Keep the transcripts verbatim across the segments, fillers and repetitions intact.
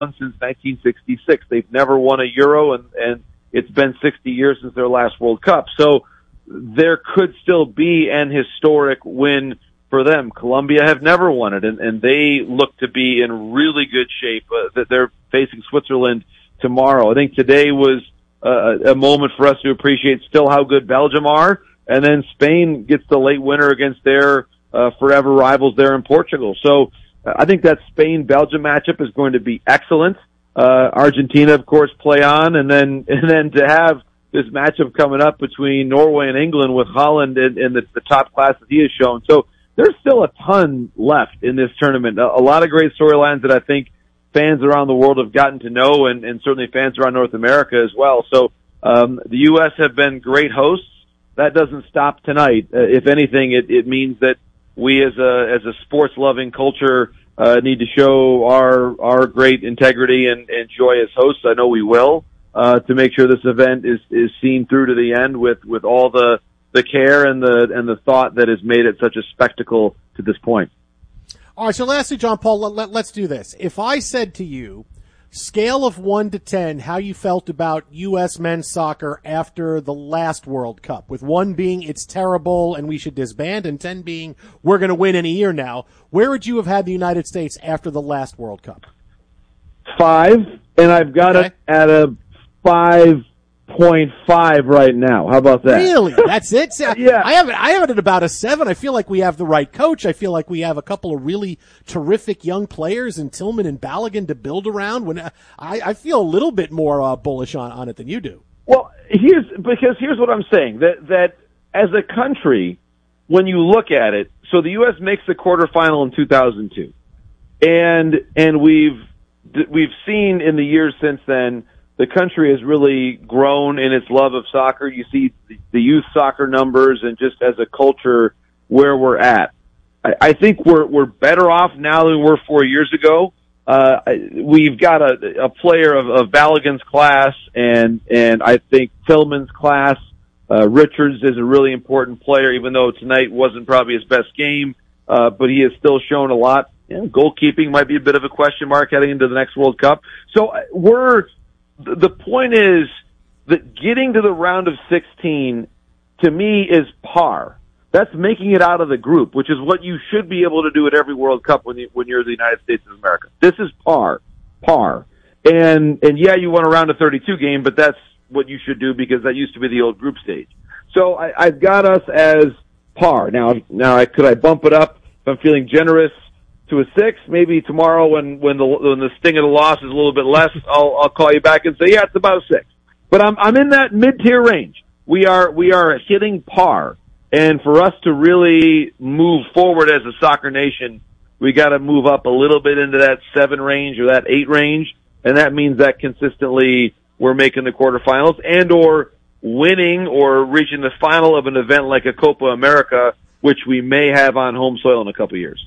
since nineteen sixty-six. They've never won a Euro, and, and it's been sixty years since their last World Cup. So there could still be an historic win for them. Colombia have never won it, and, and they look to be in really good shape. Uh, that they're facing Switzerland tomorrow. I think today was uh, a moment for us to appreciate still how good Belgium are, and then Spain gets the late winner against their uh, forever rivals there in Portugal. So uh, I think that Spain-Belgium matchup is going to be excellent. Uh, Argentina, of course, play on, and then and then to have this matchup coming up between Norway and England with Holland in, in the, the top class that he has shown. So there's still a ton left in this tournament. A, a lot of great storylines that I think fans around the world have gotten to know, and, and certainly fans around North America as well. So um, the U S have been great hosts. That doesn't stop tonight. Uh, if anything, it, it means that we as a as a sports-loving culture uh, need to show our our great integrity and, and joy as hosts. I know we will, uh, to make sure this event is, is seen through to the end with, with all the the care and the and the thought that has made it such a spectacle to this point. All right, so lastly, John Paul, let, let, let's do this. If I said to you, scale of one to ten, how you felt about U S men's soccer after the last World Cup, with one being it's terrible and we should disband, and ten being we're going to win in a year now, where would you have had the United States after the last World Cup? Five, and I've got Okay. it at a five point five right now. How about that? Really? That's it? Yeah. I have it, I have it at about a seven. I feel like we have the right coach. I feel like we have a couple of really terrific young players in Tillman and Balogun to build around. When I, I feel a little bit more uh, bullish on, on it than you do. Well, here's because here's what I'm saying, that that as a country, when you look at it, so the U S makes the quarterfinal in two thousand two, and and we've we've seen in the years since then, the country has really grown in its love of soccer. You see the youth soccer numbers, and just as a culture where we're at. I, I think we're we're better off now than we were four years ago. Uh, we've got a, a player of, of Balogun's class, and and I think Tillman's class. Uh, Richards is a really important player, even though tonight wasn't probably his best game, uh, but he has still shown a lot. And goalkeeping might be a bit of a question mark heading into the next World Cup. So we're the point is that getting to the round of sixteen, to me, is par. That's making it out of the group, which is what you should be able to do at every World Cup when you, when you're the United States of America. This is par, par, and and yeah, you won a round of thirty-two game, but that's what you should do because that used to be the old group stage. So I, I've got us as par. Now, now I, could I bump it up if I'm feeling generous to a six? Maybe tomorrow when when the when the sting of the loss is a little bit less, I'll I'll call you back and say yeah, it's about a six. But I'm I'm in that mid tier range. We are we are hitting par. And for us to really move forward as a soccer nation, we got to move up a little bit into that seven range or that eight range, and that means that consistently we're making the quarterfinals and or winning or reaching the final of an event like a Copa America, which we may have on home soil in a couple of years.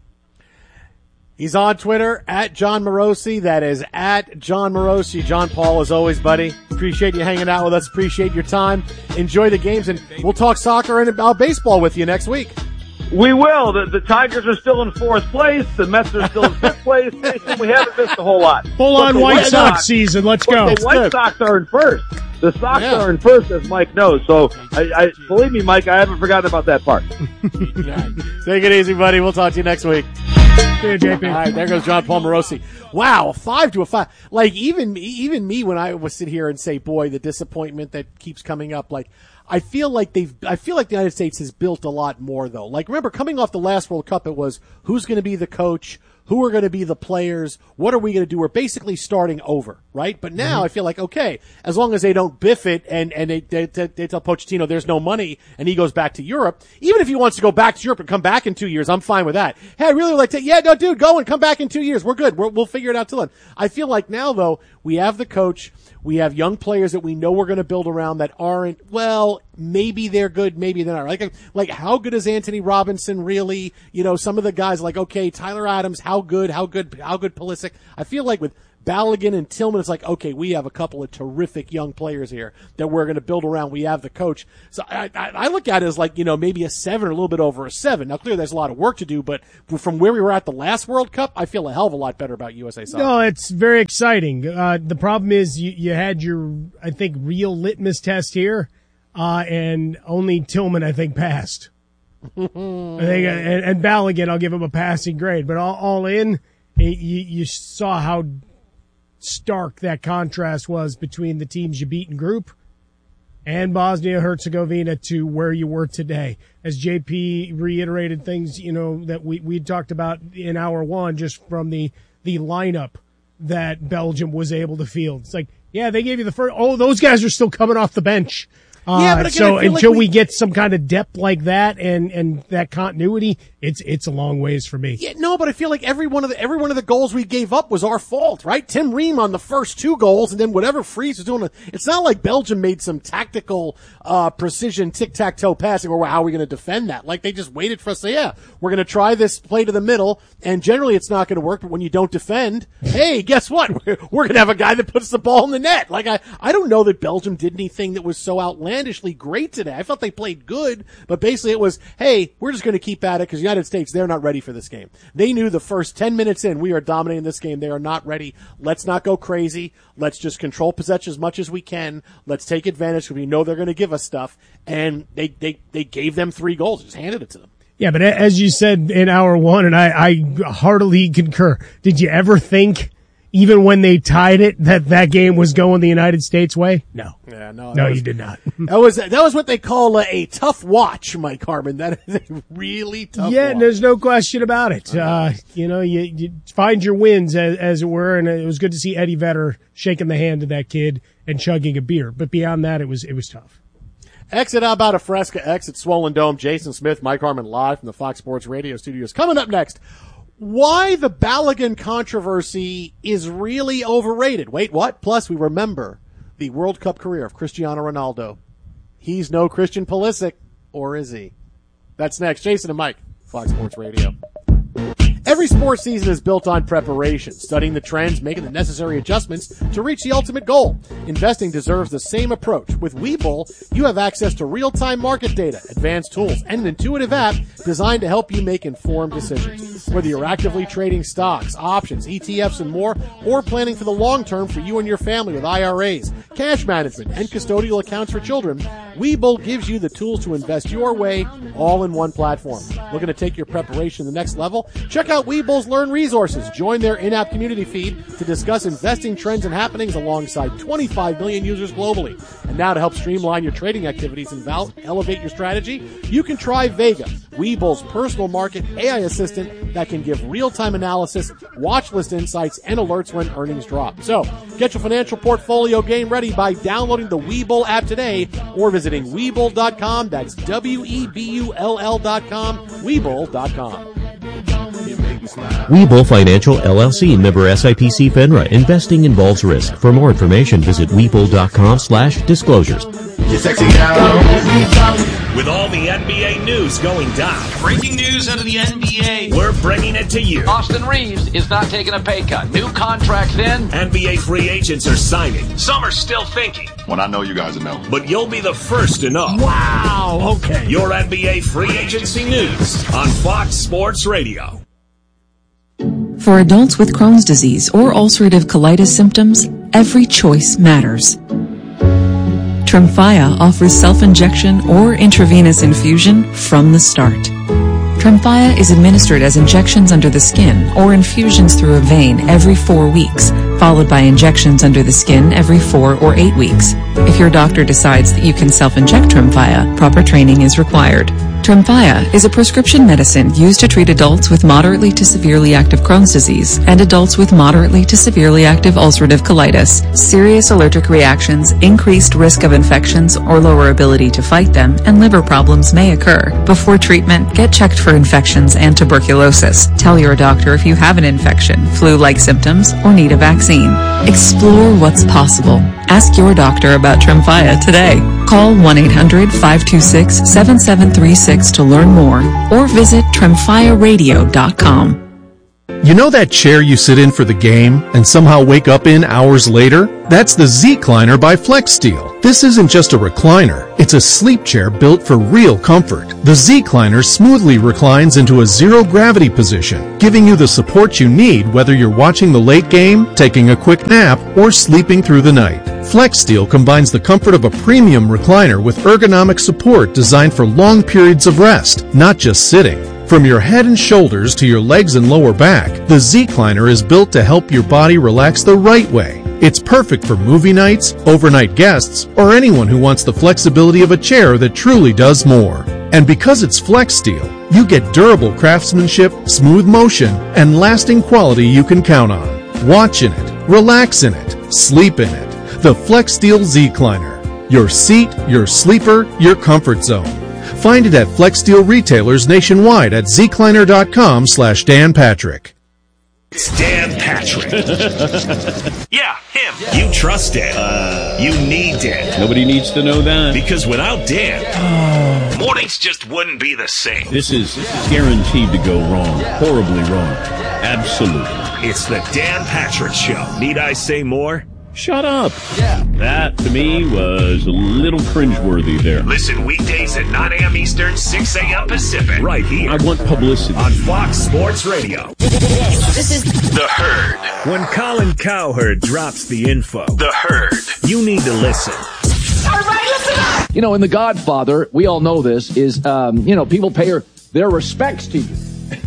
He's on Twitter, at John Morosi. That is at John Morosi. John Paul, as always, buddy. Appreciate you hanging out with us. Appreciate your time. Enjoy the games, and we'll talk soccer and uh, baseball with you next week. We will. The, the Tigers are still in fourth place. The Mets are still in fifth place. We haven't missed a whole lot. Full-on White Sox, Sox season. Let's go. The White Sox are in first. The Sox Yeah. are in first, as Mike knows. So, I, I believe me, Mike, I haven't forgotten about that part. Take it easy, buddy. We'll talk to you next week. See you, J P. All right, there goes John Paul Morosi. Wow, a five to a five. Like, even me, even me, when I would sit here and say, boy, the disappointment that keeps coming up, like, I feel like they've, I feel like the United States has built a lot more, though. Like, remember, coming off the last World Cup, it was, who's going to be the coach? Who are going to be the players? What are we going to do? We're basically starting over, right? But now mm-hmm. I feel like, okay, as long as they don't biff it and, and they, they, they tell Pochettino there's no money and he goes back to Europe, even if he wants to go back to Europe and come back in two years, I'm fine with that. Hey, I really would like to, yeah, no, dude, go and come back in two years. We're good. We're, we'll figure it out till then. I feel like now, though, we have the coach. We have young players that we know we're going to build around that aren't, well, maybe they're good, maybe they're not. Like, like how good is Anthony Robinson really? You know, some of the guys like, okay, Tyler Adams, how good, how good, how good Pulisic? I feel like with Balogun and Tillman, it's like, okay, we have a couple of terrific young players here that we're going to build around. We have the coach. So I, I, I look at it as like, you know, maybe a seven or a little bit over a seven. Now, clearly there's a lot of work to do, but from where we were at the last World Cup, I feel a hell of a lot better about U S A Soccer. No, it's very exciting. Uh, the problem is you, you had your, I think, real litmus test here, uh, and only Tillman, I think, passed. I think, and, and Balogun, I'll give him a passing grade, but all, all in, you, you saw how stark that contrast was between the teams you beat in group and Bosnia-Herzegovina to where you were today. As J P reiterated things, you know, that we, we talked about in hour one, just from the, the lineup that Belgium was able to field. It's like, yeah, they gave you the first, oh, those guys are still coming off the bench. Uh, yeah, but again, so until like we, we get some kind of depth like that and, and that continuity, it's it's a long ways for me. Yeah, no, but I feel like every one of the every one of the goals we gave up was our fault, right? Tim Ream on the first two goals, and then whatever Freeze was doing. It's not like Belgium made some tactical uh precision tic-tac-toe passing, or how are we going to defend that? Like they just waited for us to say, yeah, we're going to try this play to the middle, and generally it's not going to work. But when you don't defend, hey, guess what? We're, we're going to have a guy that puts the ball in the net. Like I, I don't know that Belgium did anything that was so outlandishly great today. I felt they played good, but basically it was, hey, we're just going to keep at it because the United States, they're not ready for this game. They knew the first ten minutes in, we are dominating this game. They are not ready. Let's not go crazy. Let's just control possession as much as we can. Let's take advantage because we know they're going to give us stuff. And they, they, they gave them three goals, just handed it to them. Yeah, but as you said in hour one, and I, I heartily concur, did you ever think, even when they tied it, that that game was going the United States way? No. Yeah, no. No, was, you did not. that was that was what they call a, a tough watch, Mike Harmon. That is a really tough yeah, watch. There's no question about it. Uh, you know, you, you find your wins, as, as it were, and it was good to see Eddie Vedder shaking the hand of that kid and chugging a beer. But beyond that, it was it was tough. Exit out about a Fresca, exit Swollen Dome. Jason Smith, Mike Harmon live from the Fox Sports Radio studios. Coming up next, why the Balogun controversy is really overrated. Wait, what? Plus, we remember the World Cup career of Cristiano Ronaldo. He's no Christian Pulisic, or is he? That's next. Jason and Mike, Fox Sports Radio. Every sports season is built on preparation, studying the trends, making the necessary adjustments to reach the ultimate goal. Investing deserves the same approach. With Webull, you have access to real-time market data, advanced tools, and an intuitive app designed to help you make informed decisions. Whether you're actively trading stocks, options, E T Fs, and more, or planning for the long term for you and your family with I R As, cash management, and custodial accounts for children, Webull gives you the tools to invest your way, all in one platform. Looking to take your preparation to the next level? Check out Webull's Learn Resources. Join their in-app community feed to discuss investing trends and happenings alongside twenty-five million users globally. And now to help streamline your trading activities and val- elevate your strategy, you can try Vega, Webull's personal market A I assistant that can give real-time analysis, watch list insights, and alerts when earnings drop. So, get your financial portfolio game ready by downloading the Webull app today or visiting Webull dot com. That's W E B U L L dot com, Webull dot com. Webull Financial, L L C, member S I P C FINRA. Investing involves risk. For more information, visit Webull dot com slash disclosures. You're sexy now. With all the N B A news going down. Breaking news out of the N B A. We're bringing it to you. Austin Reeves is not taking a pay cut. New contracts in. N B A free agents are signing. Some are still thinking. When I know, you guys will know. But you'll be the first to know. Wow, okay. Your N B A free agency news on Fox Sports Radio. For adults with Crohn's disease or ulcerative colitis symptoms, every choice matters. Tremfya offers self-injection or intravenous infusion from the start. Tremfya is administered as injections under the skin or infusions through a vein every four weeks, followed by injections under the skin every four or eight weeks. If your doctor decides that you can self-inject Tremfya, proper training is required. Tremfya is a prescription medicine used to treat adults with moderately to severely active Crohn's disease and adults with moderately to severely active ulcerative colitis. Serious allergic reactions, increased risk of infections or lower ability to fight them, and liver problems may occur. Before treatment, get checked for infections and tuberculosis. Tell your doctor if you have an infection, flu-like symptoms, or need a vaccine. Explore what's possible. Ask your doctor about Tremfya today. Call one eight hundred five two six seven seven three six to learn more or visit tremfya radio dot com. You know that chair you sit in for the game and somehow wake up in hours later? That's the Z-Cliner by FlexSteel. This isn't just a recliner. It's a sleep chair built for real comfort. The Z-Cliner smoothly reclines into a zero-gravity position, giving you the support you need whether you're watching the late game, taking a quick nap, or sleeping through the night. FlexSteel combines the comfort of a premium recliner with ergonomic support designed for long periods of rest, not just sitting. From your head and shoulders to your legs and lower back, the Z-Cliner is built to help your body relax the right way. It's perfect for movie nights, overnight guests, or anyone who wants the flexibility of a chair that truly does more. And because it's FlexSteel, you get durable craftsmanship, smooth motion, and lasting quality you can count on. Watch in it, relax in it, sleep in it. The FlexSteel Z-Cliner. Your seat, your sleeper, your comfort zone. Find it at FlexSteel retailers nationwide at zcliner.com slash Dan Patrick. It's Dan Patrick. Yeah, him. You trust Dan. Uh, you need Dan. Nobody needs to know that. Because without Dan, mornings just wouldn't be the same. This is guaranteed to go wrong. Horribly wrong. Absolutely. It's the Dan Patrick Show. Need I say more? Shut up. Yeah. That, to me, was a little cringeworthy there. Listen weekdays at nine a.m. Eastern, six a.m. Pacific. Right here. I want publicity. On Fox Sports Radio. This is The Herd. When Colin Cowherd drops the info, The Herd, you need to listen. Everybody listen up! You know, in The Godfather, we all know this, is, um, you know, people pay her, their respects to you.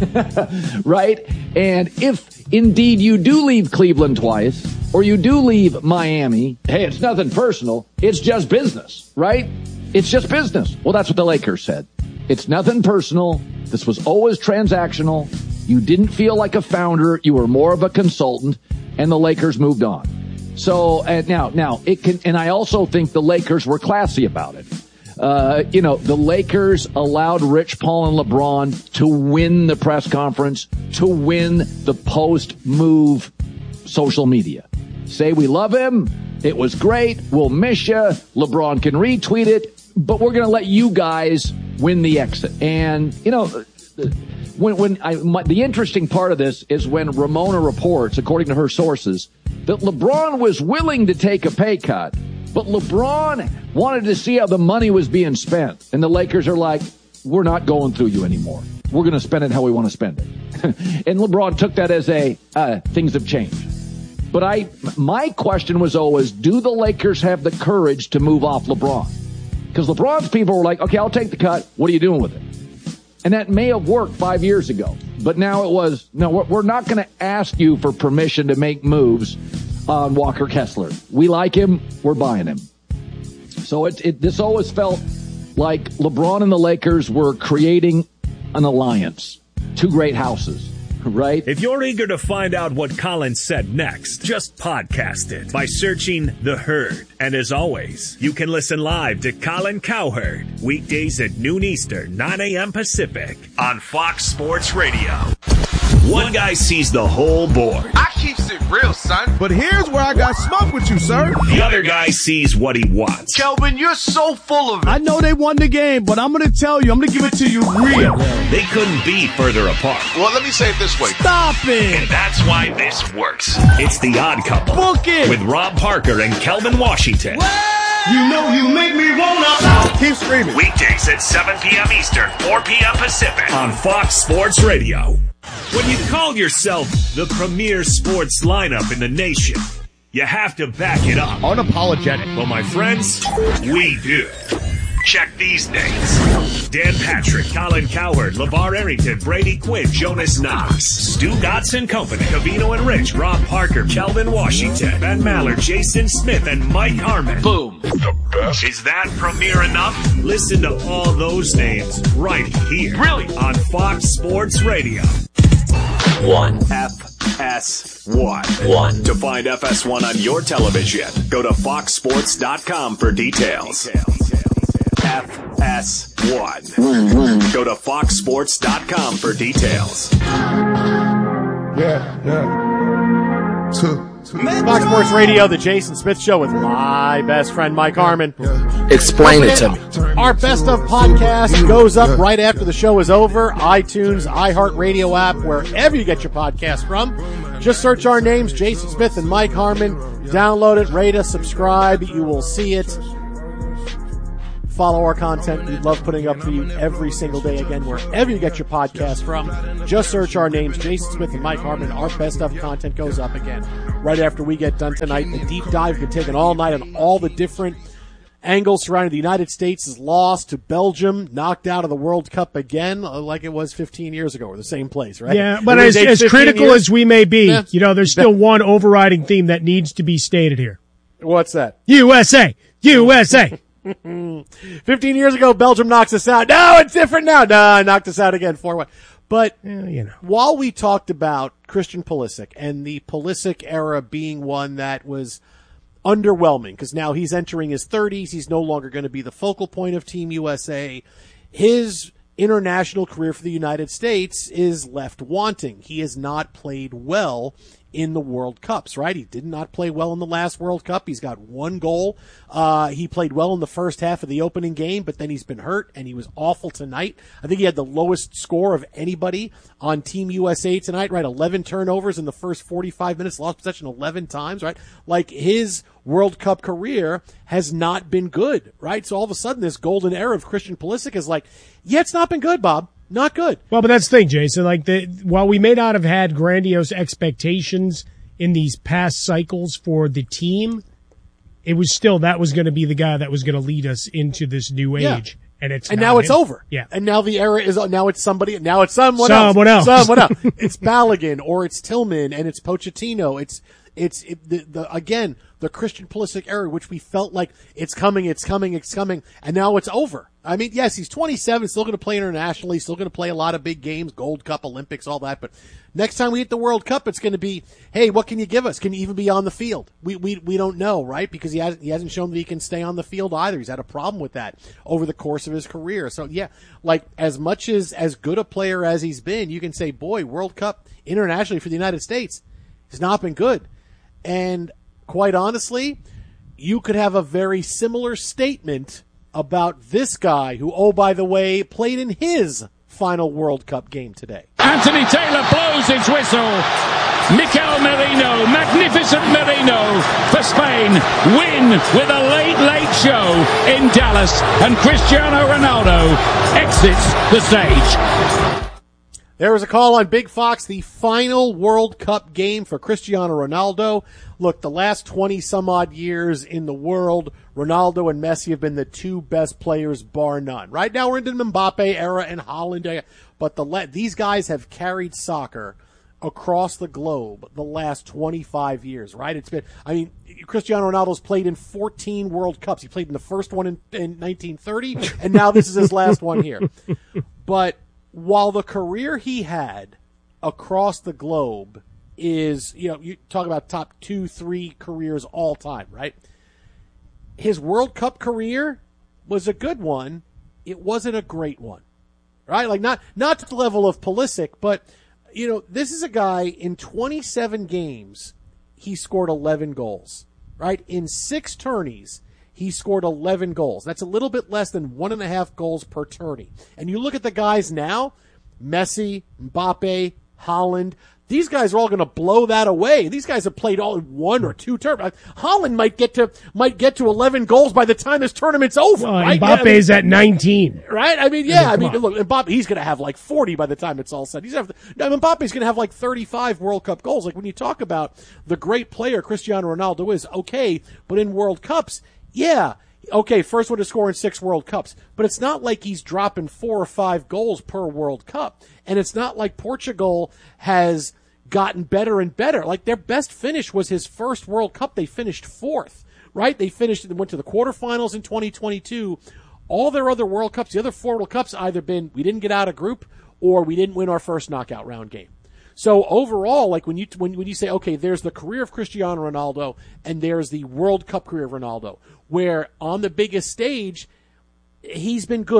Right? And if indeed you do leave Cleveland twice, or you do leave Miami, hey, it's nothing personal. It's just business, right? It's just business. Well, that's what the Lakers said. It's nothing personal. This was always transactional. You didn't feel like a founder. You were more of a consultant, and the Lakers moved on. So, and now, now it can, and I also think the Lakers were classy about it. Uh, you know, the Lakers allowed Rich Paul and LeBron to win the press conference, to win the post-move social media. Say we love him. It was great. We'll miss you. LeBron can retweet it, but we're going to let you guys win the exit. And, you know, when, when I, my, the interesting part of this is when Ramona reports, according to her sources, that LeBron was willing to take a pay cut, but LeBron wanted to see how the money was being spent. And the Lakers are like, we're not going through you anymore. We're going to spend it how we want to spend it. And LeBron took that as a, uh, things have changed. But I, my question was always, do the Lakers have the courage to move off LeBron? Because LeBron's people were like, okay, I'll take the cut. What are you doing with it? And that may have worked five years ago. But now it was, no, we're not going to ask you for permission to make moves on Walker Kessler. We like him. We're buying him. So it, it this always felt like LeBron and the Lakers were creating an alliance. Two great houses. Right? If you're eager to find out what Colin said next, just podcast it by searching The Herd. And as always, you can listen live to Colin Cowherd weekdays at noon Eastern, nine a.m. Pacific on Fox Sports Radio. One guy sees the whole board. I keeps it real, son. But here's where I got smoke with you, sir. The other guy sees what he wants. Kelvin, you're so full of it. I know they won the game, but I'm going to tell you, I'm going to give it to you real. They couldn't be further apart. Well, let me say it this way. Stop it. And that's why this works. It's The Odd Couple. Book it. With Rob Parker and Kelvin Washington. You know you make me wanna. Keep screaming. Weekdays at seven p.m. Eastern, four p.m. Pacific on Fox Sports Radio. When you call yourself the premier sports lineup in the nation, you have to back it up. Unapologetic. Well, my friends, we do. Check these names. Dan Patrick, Colin Cowherd, LeVar Arrington, Brady Quinn, Jonas Knox, Stu Gotts and Company, Covino and Rich, Rob Parker, Kelvin Washington, Ben Maller, Jason Smith, and Mike Harmon. Boom. The best. Is that premier enough? Listen to all those names right here. Really? On Fox Sports Radio. One. F S one. One. To find F S one on your television, go to fox sports dot com for details. F S one. One, one. Go to fox sports dot com for details. Yeah, yeah. Two. Fox Sports Radio, the Jason Smith Show with my best friend Mike Harmon. Explain it to me. Our Best of podcast goes up right after the show is over. iTunes, iHeartRadio app, wherever you get your podcast from. Just search our names, Jason Smith and Mike Harmon. Download it, rate us, subscribe. You will see it. Follow our content. We love putting up for you every single day. Again, wherever you get your podcast from, just search our names, Jason Smith and Mike Harmon. Our Best of content goes up again right after we get done tonight. The deep dive can take an all night on all the different angles surrounding the United States' loss to Belgium, knocked out of the World Cup again, like it was fifteen years ago, or the same place, right? Yeah, but as, as critical years, as we may be, yeah. you know, there's still one overriding theme that needs to be stated here. What's that? U S A! U S A! Fifteen years ago, Belgium knocks us out. No, it's different now. No, I knocked us out again. four one. But yeah, you know. While we talked about Christian Pulisic and the Pulisic era being one that was underwhelming, because now he's entering his thirties, he's no longer going to be the focal point of Team U S A. His international career for the United States is left wanting. He has not played well in the World Cups, right? He did not play well in the last World Cup. He's got one goal. Uh, he played well in the first half of the opening game, but then he's been hurt, and he was awful tonight. I think he had the lowest score of anybody on Team U S A tonight, right? eleven turnovers in the first forty-five minutes, lost possession eleven times, right? Like, his World Cup career has not been good, right? So all of a sudden, this golden era of Christian Pulisic is like, yeah, it's not been good, Bob. Not good. Well, but that's the thing, Jason. Like, the, while we may not have had grandiose expectations in these past cycles for the team, it was still that was going to be the guy that was going to lead us into this new age. Yeah. And it's and now it's him. over. Yeah. And now the era is now it's somebody. Now it's someone, someone else. else. Someone else. It's Balogun or it's Tillman and it's Pochettino. It's it's it, the, the again the Christian Pulisic era, which we felt like it's coming, it's coming, it's coming, and now it's over. I mean, yes, he's twenty-seven, still going to play internationally, still going to play a lot of big games, Gold Cup, Olympics, all that. But next time we hit the World Cup, it's going to be, hey, what can you give us? Can you even be on the field? We we we don't know, right? Because he hasn't he hasn't shown that he can stay on the field either. He's had a problem with that over the course of his career. So yeah, like as much as as good a player as he's been, you can say, boy, World Cup internationally for the United States has not been good. And quite honestly, you could have a very similar statement about this guy who, oh, by the way, played in his final World Cup game today. Anthony Taylor blows his whistle. Mikel Merino, magnificent Merino for Spain, win with a late, late show in Dallas, and Cristiano Ronaldo exits the stage. There was a call on Big Fox, the final World Cup game for Cristiano Ronaldo. Look, the last twenty some odd years in the world, Ronaldo and Messi have been the two best players, bar none. Right now we're into the Mbappe era and Haaland era, but the these guys have carried soccer across the globe the last twenty-five years, right? It's been, I mean, Cristiano Ronaldo's played in fourteen World Cups. He played in the first one in, in nineteen thirty, and now this is his last one here. But while the career he had across the globe is, you know, you talk about top two, three careers all time, right? His World Cup career was a good one. It wasn't a great one, right? Like not, not to the level of Pulisic, but you know, this is a guy in twenty-seven games, he scored eleven goals, right? In six tourneys, he scored eleven goals. That's a little bit less than one and a half goals per tourney. And you look at the guys now, Messi, Mbappe, Haaland, these guys are all going to blow that away. These guys have played all in one or two tournaments. Haaland might get to might get to eleven goals by the time this tournament's over. Well, right? Mbappe's yeah, I mean, at nineteen. Right? I mean, yeah. I mean, I mean look, Mbappe, he's going to have like forty by the time it's all said. He's going to have, no, Mbappe's going to have like thirty-five World Cup goals. Like when you talk about the great player Cristiano Ronaldo is, okay, but in World Cups, yeah. Okay, first one to score in six World Cups, but it's not like he's dropping four or five goals per World Cup. And it's not like Portugal has gotten better and better. Like their best finish was his first World Cup. They finished fourth, right? They finished and went to the quarterfinals in twenty twenty-two. All their other World Cups, the other four World Cups, either been we didn't get out of group or we didn't win our first knockout round game. So overall, like when you when when you say, okay, there's the career of Cristiano Ronaldo and there's the World Cup career of Ronaldo, where on the biggest stage, he's been good.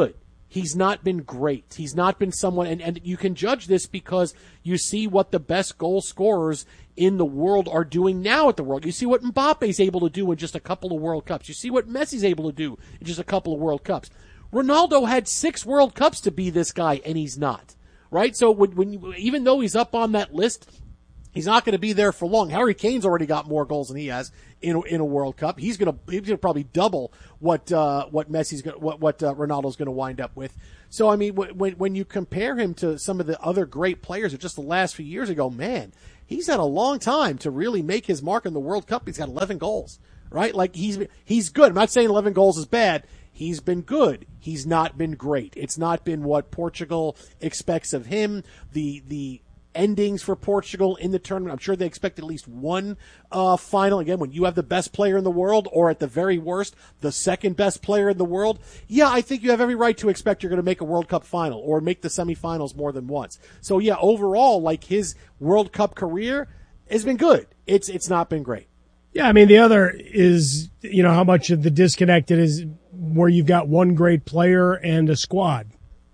he's not been great. He's not been someone, and, and you can judge this because you see what the best goal scorers in the world are doing now at the World. You see what Mbappe's able to do in just a couple of World Cups. You see what Messi's able to do in just a couple of World Cups. Ronaldo had six World Cups to be this guy, and he's not. Right? So when, when you, even though he's up on that list, he's not going to be there for long. Harry Kane's already got more goals than he has in a, in a World Cup. He's going to he's going to probably double what uh, what Messi's gonna, what what uh, Ronaldo's going to wind up with. So I mean, when when you compare him to some of the other great players of just the last few years ago, man, he's had a long time to really make his mark in the World Cup. He's got eleven goals, right? Like he's he's good. I'm not saying eleven goals is bad. He's been good. He's not been great. It's not been what Portugal expects of him. The the endings for Portugal in the tournament, I'm sure they expect at least one uh, final. Again, when you have the best player in the world, or at the very worst, the second best player in the world, yeah, I think you have every right to expect you're going to make a World Cup final or make the semifinals more than once. So yeah, overall, like his World Cup career has been good. It's it's not been great. Yeah, I mean, the other is, you know, how much of the disconnect it is where you've got one great player and a squad.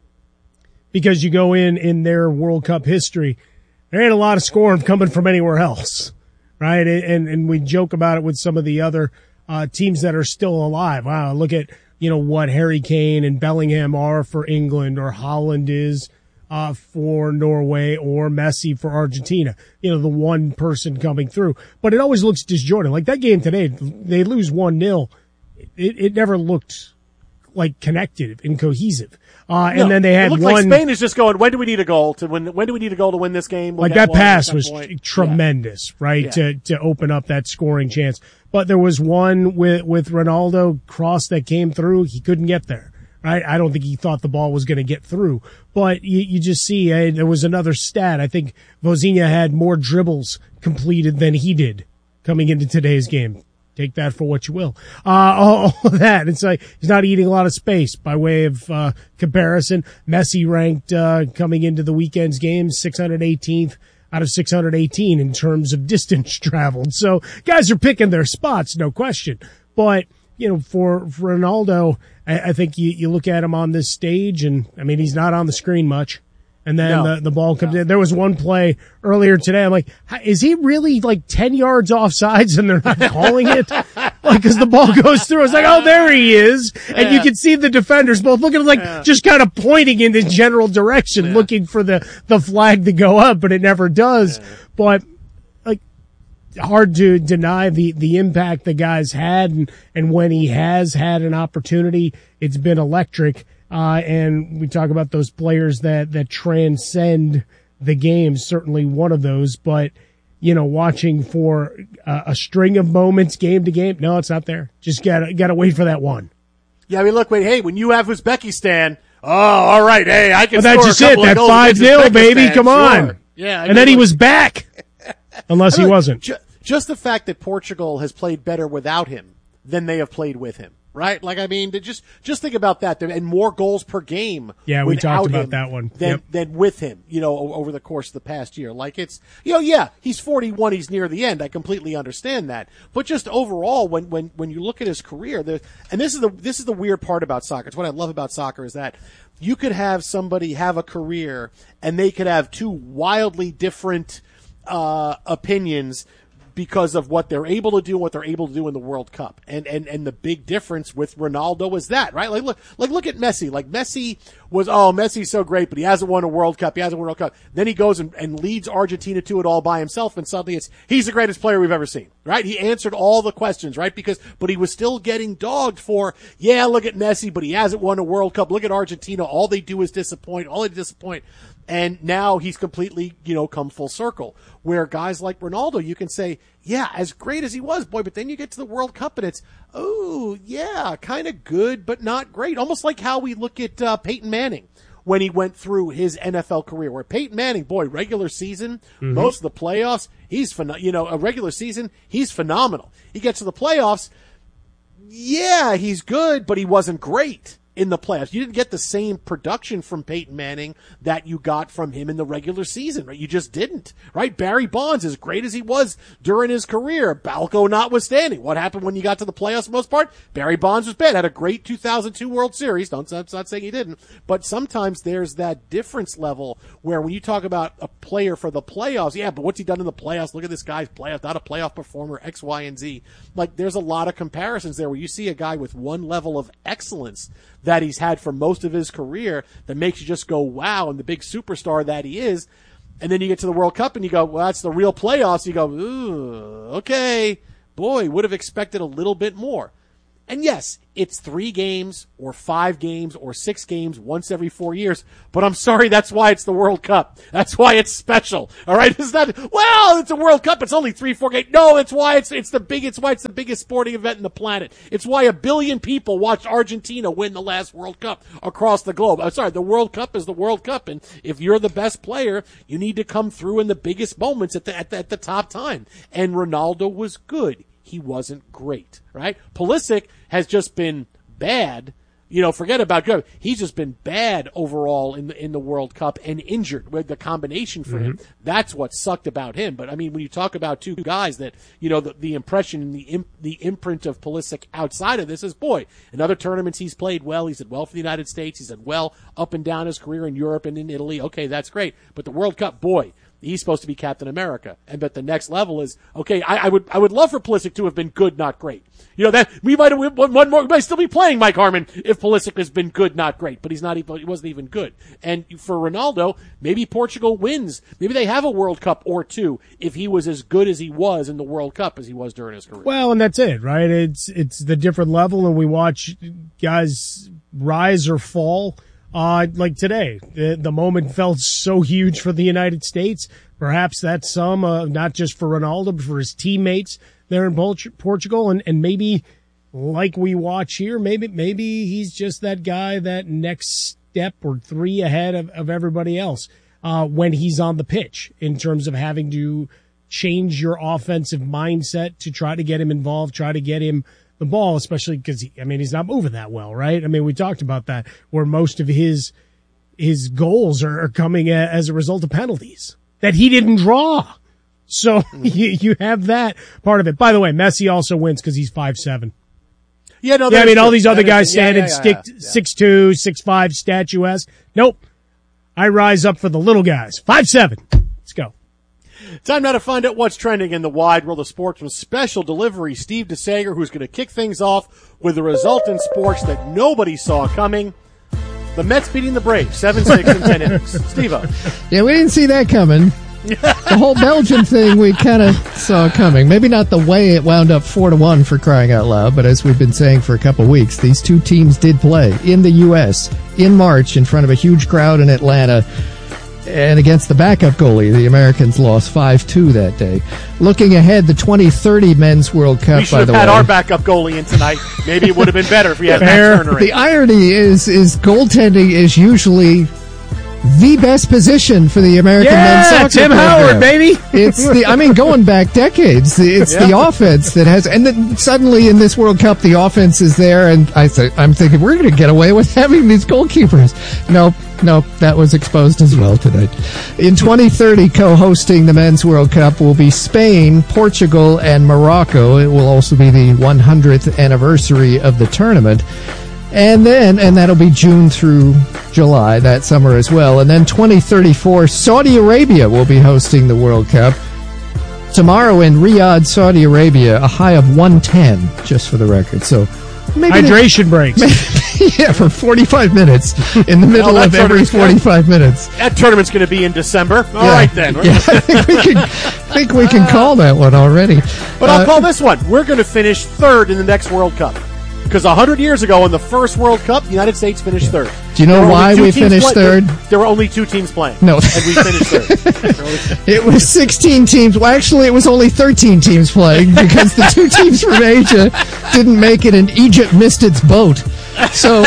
Because you go in, in their World Cup history, there ain't a lot of scoring coming from anywhere else, right? And, and we joke about it with some of the other, uh, teams that are still alive. Wow, look at, you know, what Harry Kane and Bellingham are for England, or Haaland is, uh, for Norway, or Messi for Argentina. You know, the one person coming through. But it always looks disjointed. Like that game today, they lose one nil. It, it never looked like connected and cohesive. Uh, and no, then they had it looked one. Like Spain is just going, when do we need a goal to win? When do we need a goal to win this game? Like that pass was point. tremendous, yeah. right? Yeah. To, to open up that scoring chance. But there was one with, with Ronaldo cross that came through. He couldn't get there, right? I don't think he thought the ball was going to get through, but you, you just see, uh, there was another stat. I think Vozinha had more dribbles completed than he did coming into today's game. Take that for what you will. Uh, all, all of that. It's like he's not eating a lot of space by way of, uh, comparison. Messi ranked, uh, coming into the weekend's game, six hundred eighteenth out of six hundred eighteen in terms of distance traveled. So guys are picking their spots, no question. But, you know, for, for Ronaldo, I, I think you, you look at him on this stage and, I mean, he's not on the screen much. And then no. the, the ball comes no. in. There was one play earlier today. I'm like, is he really like ten yards offsides and they're not calling it? Like, cause the ball goes through. I was like, oh, there he is. And yeah. you can see the defenders both looking like yeah. just kind of pointing in the general direction, yeah. looking for the, the flag to go up, but it never does. Yeah. But like, hard to deny the, the impact the guy's had. And, and when he has had an opportunity, it's been electric. Uh, and we talk about those players that, that transcend the game, certainly one of those, but, you know, watching for uh, a string of moments game to game, no, it's not there. Just gotta, gotta wait for that one. Yeah, I mean, look, wait, hey, when you have Uzbekistan, oh, all right, hey, I can well, score that's a couple just it, that five nil, baby, come sure. on. Yeah. I and mean, then he look, was back. Unless he look, wasn't. Ju- just the fact that Portugal has played better without him than they have played with him. Right? Like, I mean, just, just think about that. And more goals per game. Yeah, we talked about that one. Than, yep. than with him, you know, over the course of the past year. Like, it's, you know, yeah, he's forty-one, he's near the end. I completely understand that. But just overall, when, when, when you look at his career, there, and this is the, this is the weird part about soccer. It's what I love about soccer is that you could have somebody have a career and they could have two wildly different, uh, opinions because of what they're able to do and what they're able to do in the World Cup. And, and, and the big difference with Ronaldo is that, right? Like, look, like, look at Messi. Like, Messi was, oh, Messi's so great, but he hasn't won a World Cup. He hasn't won a World Cup. Then he goes and, and leads Argentina to it all by himself, and suddenly it's, he's the greatest player we've ever seen, right? He answered all the questions, right? Because, but he was still getting dogged for, yeah, look at Messi, but he hasn't won a World Cup. Look at Argentina. All they do is disappoint. All they disappoint. And now he's completely, you know, come full circle. Where guys like Ronaldo, you can say, yeah, as great as he was, boy, but then you get to the World Cup and it's, oh, yeah, kind of good, but not great. Almost like how we look at uh, Peyton Manning when he went through his N F L career, where Peyton Manning, boy, regular season, mm-hmm. most of the playoffs, he's, phen- you know, a regular season, he's phenomenal. He gets to the playoffs, yeah, he's good, but he wasn't great. in the playoffs. You didn't get the same production from Peyton Manning that you got from him in the regular season, right? You just didn't, right? Barry Bonds, as great as he was during his career, Balco notwithstanding. What happened when you got to the playoffs for the most part? Barry Bonds was bad. Had a great two thousand two World Series. Don't, I'm not saying he didn't. But sometimes there's that difference level where when you talk about a player for the playoffs, yeah, but what's he done in the playoffs? Look at this guy's playoff, not a playoff performer, X, Y, and Z. Like, there's a lot of comparisons there where you see a guy with one level of excellence that he's had for most of his career that makes you just go, wow, and the big superstar that he is. And then you get to the World Cup and you go, well, that's the real playoffs. You go, ooh, okay, boy, would have expected a little bit more. And yes, it's three games or five games or six games once every four years. But I'm sorry, that's why it's the World Cup. That's why it's special. All right, it's not. Well, it's a World Cup. It's only three, four games. No, it's why it's it's the big. It's why it's the biggest sporting event in the planet. It's why a billion people watched Argentina win the last World Cup across the globe. I'm sorry, the World Cup is the World Cup, and if you're the best player, you need to come through in the biggest moments at the at the, at the top time. And Ronaldo was good. He wasn't great, right? Pulisic has just been bad. You know, forget about good. He's just been bad overall in the in the World Cup and injured with the combination for mm-hmm. him. That's what sucked about him. But I mean, when you talk about two guys that, you know, the, the impression and the imp, the imprint of Pulisic outside of this is, boy, in other tournaments he's played well. He's did well for the United States. He's did well up and down his career in Europe and in Italy. Okay, that's great. But the World Cup, boy, he's supposed to be Captain America. And but the next level is, okay, I, I would I would love for Pulisic to have been good, not great. You know, that we might have one more, we might still be playing Mike Harmon if Pulisic has been good, not great, but he's not even, he wasn't even good. And for Ronaldo, maybe Portugal wins. Maybe they have a World Cup or two if he was as good as he was in the World Cup as he was during his career. Well, and that's it, right? It's, it's the different level, and we watch guys rise or fall. Uh, like today, the, the moment felt so huge for the United States. Perhaps that's some, uh, not just for Ronaldo, but for his teammates there in Portugal. And, and maybe like we watch here, maybe, maybe he's just that guy, that next step or three ahead of, of everybody else, uh, when he's on the pitch in terms of having to change your offensive mindset to try to get him involved, try to get him the ball, especially because, I mean, he's not moving that well, right? I mean, we talked about that, where most of his his goals are, are coming a, as a result of penalties that he didn't draw. So you, you have that part of it. By the way, Messi also wins because he's five seven. Yeah, no, yeah, I mean, all these other that guys is, yeah, standing yeah, yeah, stick, yeah, yeah. six two, six five, statuesque. Nope. I rise up for the little guys. five seven. Let's go. Time now to find out what's trending in the wide world of sports with special delivery. Steve DeSager, who's going to kick things off with a result in sports that nobody saw coming. The Mets beating the Braves, seven six in ten innings. Steve-O. Yeah, we didn't see that coming. The whole Belgian thing we kind of saw coming. Maybe not the way it wound up four to one for crying out loud, but as we've been saying for a couple of weeks, these two teams did play in the U S in March in front of a huge crowd in Atlanta. And against the backup goalie, the Americans lost five two that day. Looking ahead, the twenty thirty Men's World Cup, we should by have the had way. our backup goalie in tonight. Maybe it would have been better if we had Matt Turner in. The irony is, is goaltending is usually the best position for the American yeah, men's soccer Tim program. Howard, baby. It's the, I mean, going back decades, it's yeah. the offense that has, and then suddenly in this World Cup, the offense is there, and I th- I'm thinking we're going to get away with having these goalkeepers. Nope, nope, that was exposed as well tonight. In twenty thirty, co-hosting the Men's World Cup will be Spain, Portugal, and Morocco. It will also be the one hundredth anniversary of the tournament. And then, and that'll be June through July, that summer as well. And then twenty thirty-four, Saudi Arabia will be hosting the World Cup. Tomorrow in Riyadh, Saudi Arabia, a high of one ten, just for the record. So maybe hydration they, breaks. Maybe, yeah, for forty-five minutes in the middle well, of every forty-five minutes. That tournament's going to be in December. All yeah, right, then. Yeah, I think we can, think we can call that one already. But I'll uh, call this one. We're going to finish third in the next World Cup. Because one hundred years ago in the first World Cup, the United States finished yeah. third. Do you know why we finished play- third? There, there were only two teams playing. No. And we finished third. It was sixteen teams. Well, actually, it was only thirteen teams playing because the two teams from Asia didn't make it and Egypt missed its boat. So,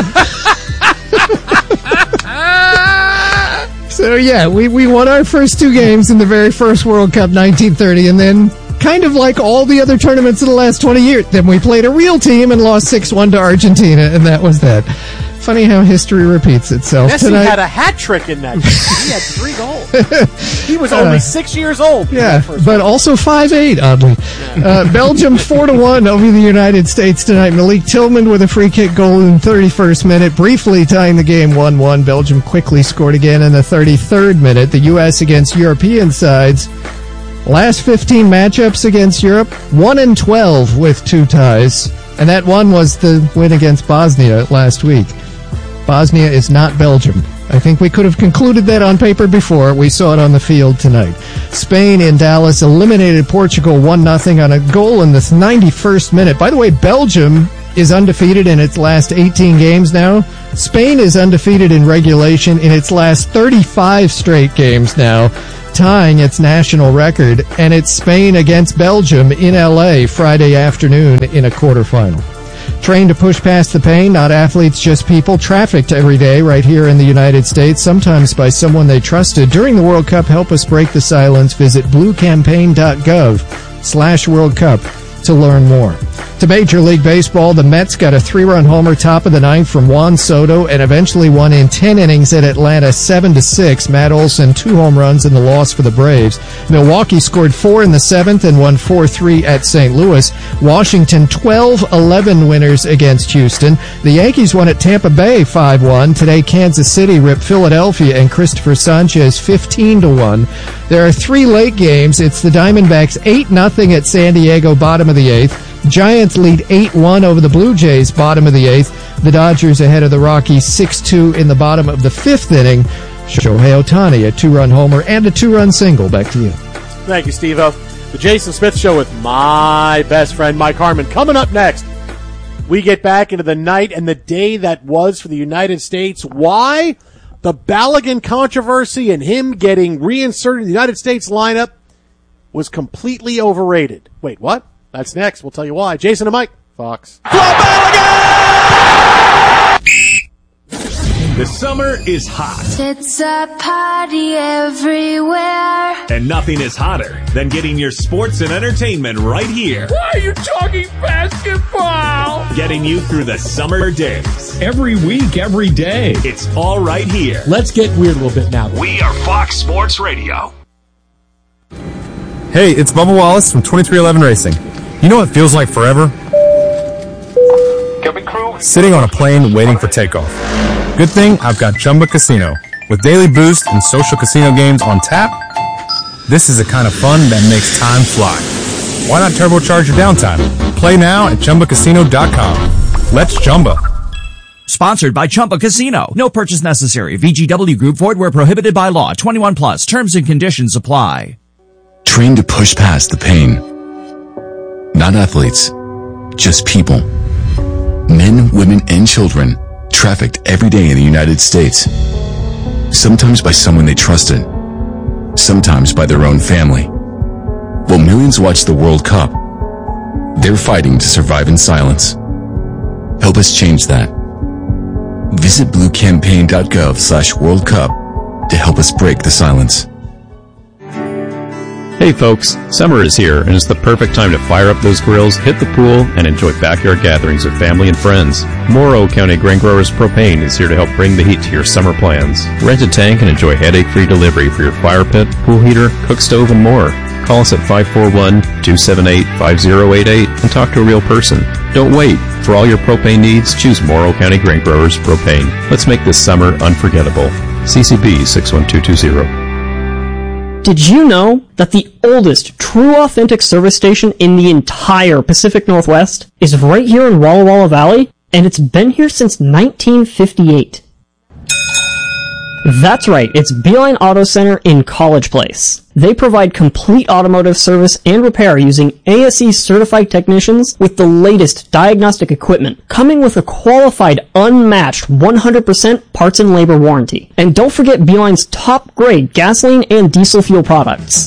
so yeah, we, we won our first two games in the very first World Cup, nineteen thirty, and then kind of like all the other tournaments in the last twenty years. Then we played a real team and lost six one to Argentina, and that was that. Funny how history repeats itself. Messi tonight. had a hat trick in that game. He had three goals. He was only uh, six years old. Yeah, but also five eight, oddly. Yeah. Uh, Belgium four to one over the United States tonight. Malik Tillman with a free kick goal in the thirty-first minute, briefly tying the game one one. Belgium quickly scored again in the thirty-third minute. The U S against European sides. Last fifteen matchups against Europe, one and twelve with two ties. And that one was the win against Bosnia last week. Bosnia is not Belgium. I think we could have concluded that on paper before. We saw it on the field tonight. Spain in Dallas eliminated Portugal one nothing on a goal in the ninety-first minute. By the way, Belgium is undefeated in its last eighteen games now. Spain is undefeated in regulation in its last thirty-five straight games now, tying its national record. And it's Spain against Belgium in L A Friday afternoon in a quarterfinal. Trained to push past the pain, not athletes, just people, trafficked every day right here in the United States, sometimes by someone they trusted. During the World Cup, help us break the silence. Visit bluecampaign.gov slash World Cup to learn more. To Major League Baseball, the Mets got a three-run homer top of the ninth from Juan Soto and eventually won in ten innings at Atlanta seven to six. Matt Olson, two home runs in the loss for the Braves. Milwaukee scored four in the seventh and won four three at Saint Louis. Washington twelve eleven winners against Houston. The Yankees won at Tampa Bay five one. Today, Kansas City ripped Philadelphia and Christopher Sanchez fifteen to one. There are three late games. It's the Diamondbacks eight nothing at San Diego, bottom of the eighth. Giants lead eight one over the Blue Jays, bottom of the eighth. The Dodgers ahead of the Rockies six two in the bottom of the fifth inning. Shohei Ohtani, a two-run homer and a two-run single. Back to you. Thank you, Steve-O. The Jason Smith Show with my best friend, Mike Harmon. Coming up next, we get back into the night and the day that was for the United States. Why? The Balogun controversy and him getting reinserted in the United States lineup was completely overrated. Wait, what? That's next. We'll tell you why. Jason and Mike, Fox. The summer is hot. It's a party everywhere. And nothing is hotter than getting your sports and entertainment right here. Why are you talking basketball? Getting you through the summer days. Every week, every day. It's all right here. Let's get weird a little bit now. We are Fox Sports Radio. Hey, it's Bubba Wallace from twenty-three eleven Racing. You know what feels like forever? Sitting on a plane waiting for takeoff. Good thing I've got Chumba Casino. With daily boost and social casino games on tap, this is the kind of fun that makes time fly. Why not turbocharge your downtime? Play now at Chumba Casino dot com. Let's Chumba. Sponsored by Chumba Casino. No purchase necessary. V G W Group. Void where prohibited by law. twenty-one plus. Terms and conditions apply. Trained to push past the pain. Not athletes, just people. Men, women, and children trafficked every day in the United States. Sometimes by someone they trusted. Sometimes by their own family. While millions watch the World Cup, they're fighting to survive in silence. Help us change that. Visit bluecampaign.gov slash World Cup to help us break the silence. Hey folks, summer is here and it's the perfect time to fire up those grills, hit the pool, and enjoy backyard gatherings with family and friends. Morrow County Grain Growers Propane is here to help bring the heat to your summer plans. Rent a tank and enjoy headache-free delivery for your fire pit, pool heater, cook stove, and more. Call us at five four one, two seven eight, five zero eight eight and talk to a real person. Don't wait. For all your propane needs, choose Morrow County Grain Growers Propane. Let's make this summer unforgettable. C C B six one two two zero. Did you know that the oldest true authentic service station in the entire Pacific Northwest is right here in Walla Walla Valley? And it's been here since nineteen fifty-eight. That's right, it's Beeline Auto Center in College Place. They provide complete automotive service and repair using A S E certified technicians with the latest diagnostic equipment, coming with a qualified, unmatched one hundred percent parts and labor warranty. And don't forget Beeline's top grade gasoline and diesel fuel products.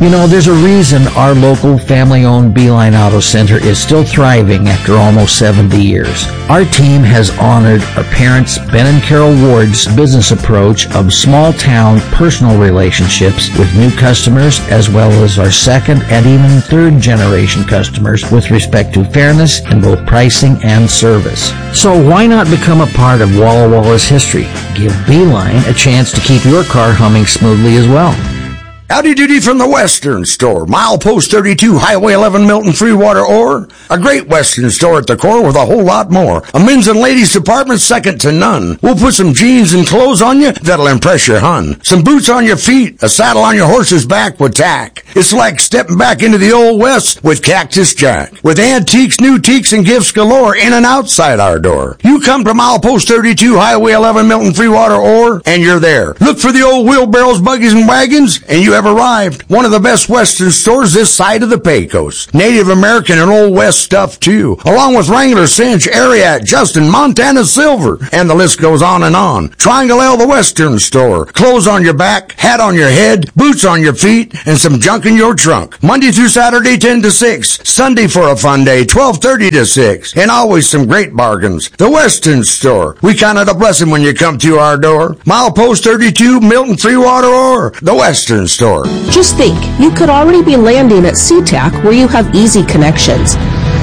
You know, there's a reason our local family-owned Beeline Auto Center is still thriving after almost seventy years. Our team has honored our parents, Ben and Carol Ward's business approach of small-town personal relationships with new customers, as well as our second and even third-generation customers with respect to fairness in both pricing and service. So why not become a part of Walla Walla's history? Give Beeline a chance to keep your car humming smoothly as well. Howdy doody from the Western Store. Milepost thirty-two, Highway eleven, Milton, Freewater, Ore. A great Western store at the core with a whole lot more. A men's and ladies department second to none. We'll put some jeans and clothes on you that'll impress your hun. Some boots on your feet, a saddle on your horse's back with tack. It's like stepping back into the Old West with Cactus Jack. With antiques, new teaks, and gifts galore in and outside our door. You come to Milepost thirty-two, Highway eleven, Milton, Freewater, Ore, and you're there. Look for the old wheelbarrows, buggies, and wagons, and you have arrived. One of the best Western stores this side of the Pecos. Native American and Old West stuff too, along with Wrangler, Cinch, Ariat, Justin, Montana Silver, and the list goes on and on. Triangle L, the Western Store. Clothes on your back, hat on your head, boots on your feet, and some junk in your trunk. Monday through Saturday, ten to six. Sunday for a fun day, twelve thirty to six. And always some great bargains. The Western Store. We count it a blessing when you come through our door. Milepost thirty-two, Milton, Freewater, or the Western Store. Just think, you could already be landing at SeaTac where you have easy connections.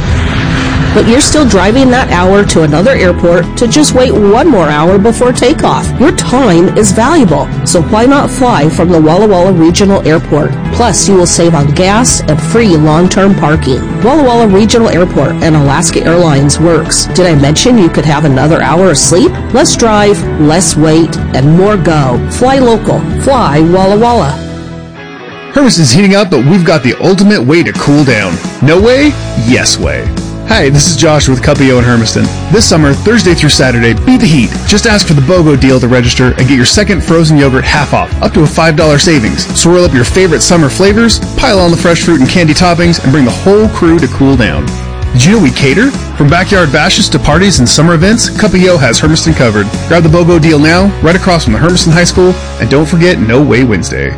But you're still driving that hour to another airport to just wait one more hour before takeoff. Your time is valuable, so why not fly from the Walla Walla Regional Airport? Plus, you will save on gas and free long-term parking. Walla Walla Regional Airport and Alaska Airlines works. Did I mention you could have another hour of sleep? Less drive, less wait, and more go. Fly local. Fly Walla Walla. Hermiston's heating up, but we've got the ultimate way to cool down. No way? Yes way. Hi, this is Josh with Cuppio in Hermiston. This summer, Thursday through Saturday, beat the heat. Just ask for the BOGO deal to register and get your second frozen yogurt half off, up to a five dollars savings. Swirl up your favorite summer flavors, pile on the fresh fruit and candy toppings, and bring the whole crew to cool down. Did you know we cater? From backyard bashes to parties and summer events, Cuppio has Hermiston covered. Grab the BOGO deal now, right across from the Hermiston High School, and don't forget No Way Wednesday.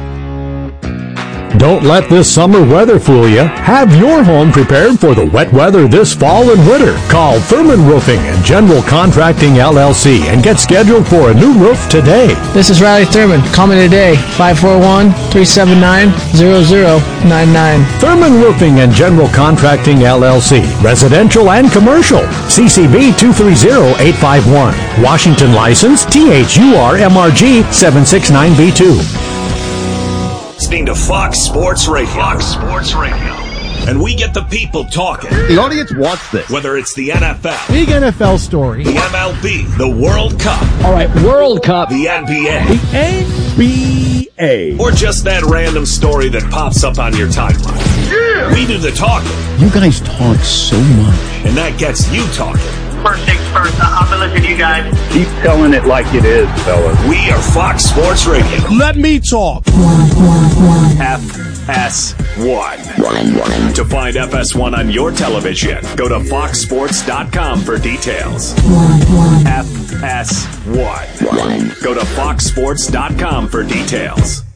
Don't let this summer weather fool you. Have your home prepared for the wet weather this fall and winter. Call Thurman Roofing and General Contracting L L C and get scheduled for a new roof today. This is Riley Thurman. Call me today, five four one, three seven nine, zero zero nine nine. Thurman Roofing and General Contracting L L C. Residential and commercial. C C B two three zero eight five one. Washington license T H U R M R G seven six nine B two. Listening to Fox Sports Radio. Fox Sports Radio. And we get the people talking. The audience wants this. Whether it's the N F L. Big N F L story. The M L B. The World Cup. All right, World Cup. The N B A. The N B A. Or just that random story that pops up on your timeline. Yeah. We do the talking. You guys talk so much. And that gets you talking. First things first, I'll be listening to you guys. Keep telling it like it is, fellas. We are Fox Sports Radio. Let me talk. F S one. To find F S one on your television, go to fox sports dot com for details. F S one. Go to fox sports dot com for details.